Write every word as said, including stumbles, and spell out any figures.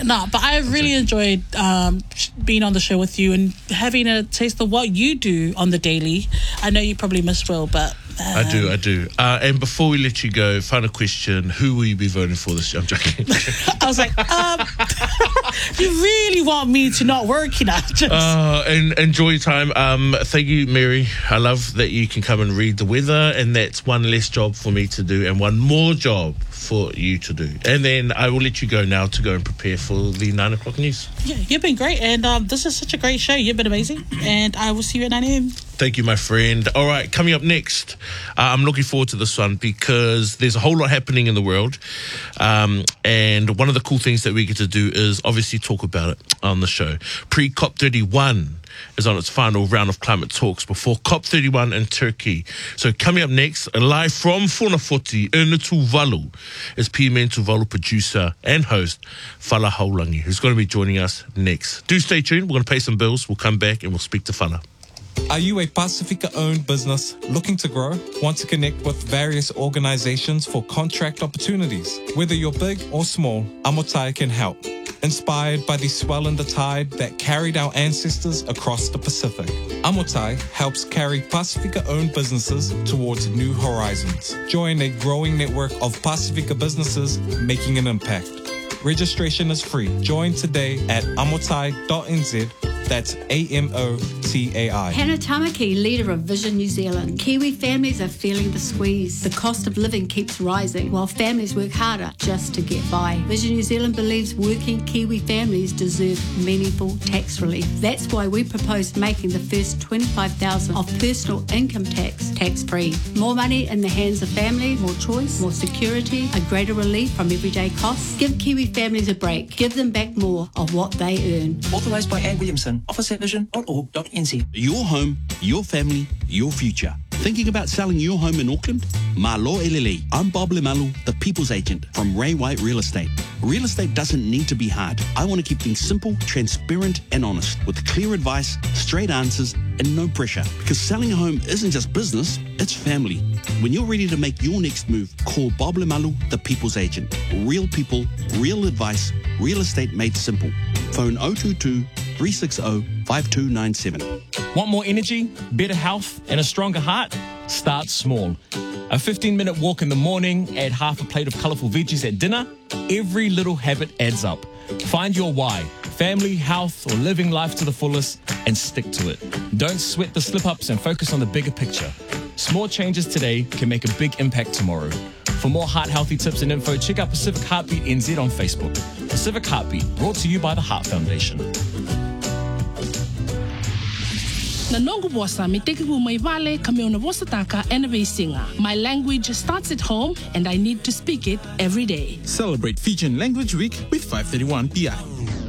No, but I really enjoyed um, being on the show with you and having a taste of what you do on the daily. I know you probably miss Will, but... Um, I do, I do. Uh, and before we let you go, final question, who will you be voting for this year? I'm joking. I was like, um, you really want me to not work, you know? Just... Uh, and enjoy your time. Um, thank you, Mary. I love that you can come and read the weather, and that's one less job for me to do and one more job for you to do. And then I will let you go now to go and prepare for the nine o'clock news. Yeah, you've been great, and um, this is such a great show. You've been amazing, and I will see you at nine a.m. Thank you, my friend. All right, coming up next, uh, I'm looking forward to this one because there's a whole lot happening in the world. Um, and one of the cool things that we get to do is obviously talk about it on the show. Pre-COP thirty-one is on its final round of climate talks before COP thirty-one in Turkey. So coming up next, live from Funafuti, Erna Tuvalu, is P M N Tuvalu producer and host, Fala Haulangi, who's going to be joining us next. Do stay tuned. We're going to pay some bills. We'll come back and we'll speak to Fala. Are you a Pacifica-owned business looking to grow? Want to connect with various organizations for contract opportunities? Whether you're big or small, Amotai can help. Inspired by the swell in the tide that carried our ancestors across the Pacific, Amotai helps carry Pacifica-owned businesses towards new horizons. Join a growing network of Pacifica businesses making an impact. Registration is free. Join today at amotai dot n z. That's A M O T A I. Hannah Tamaki, leader of Vision New Zealand. Kiwi families are feeling the squeeze. The cost of living keeps rising while families work harder just to get by. Vision New Zealand believes working Kiwi families deserve meaningful tax relief. That's why we proposed making the first twenty-five thousand dollars of personal income tax tax-free. More money in the hands of families, more choice, more security, a greater relief from everyday costs. Give Kiwi families a break. Give them back more of what they earn. Authorised by Anne Williamson. office at vision dot org dot n z. Your home, your family, your future. Thinking about selling your home in Auckland? Malo Elele. I'm Bob Lemalu, the People's Agent from Ray White Real Estate. Real estate doesn't need to be hard. I want to keep things simple, transparent and honest with clear advice, straight answers and no pressure. Because selling a home isn't just business, it's family. When you're ready to make your next move, call Bob Lemalu, the People's Agent. Real people, real advice, real estate made simple. Phone zero two two, three six zero, five two nine seven. Want more energy, better health, and a stronger heart? Start small. A fifteen minute walk in the morning, add half a plate of colourful veggies at dinner. Every little habit adds up. Find your why, family, health, or living life to the fullest, and stick to it. Don't sweat the slip-ups and focus on the bigger picture. Small changes today can make a big impact tomorrow. For more heart-healthy tips and info, check out Pacific Heartbeat N Z on Facebook. Pacific Heartbeat, brought to you by the Heart Foundation. Na nongo bosa mi teki ku mai vale kame ona bosa taka ena singa. My language starts at home and I need to speak it every day. Celebrate Fijian Language Week with five thirty-one P I.